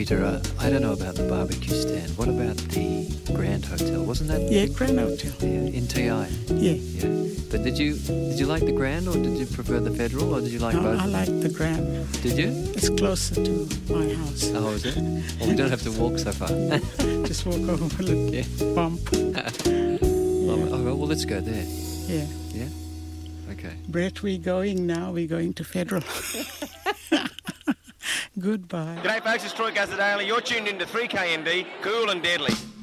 Peter, I don't know about the barbecue stand. What about the Grand Hotel? Wasn't that? Yeah, Grand Hotel. Yeah, in TI. Yeah. Yeah. But did you like the Grand, or did you prefer the Federal, or did you like both? I like the Grand. Did you? It's closer to my house. Oh, is it? Well, we don't have to walk so far. Just walk over a little bump. Oh, well, let's go there. Yeah. Yeah? Okay. Brett, we're going now. We're going to Federal. Goodbye. G'day folks, it's Troy Gazzadale. You're tuned into 3KND, cool and deadly.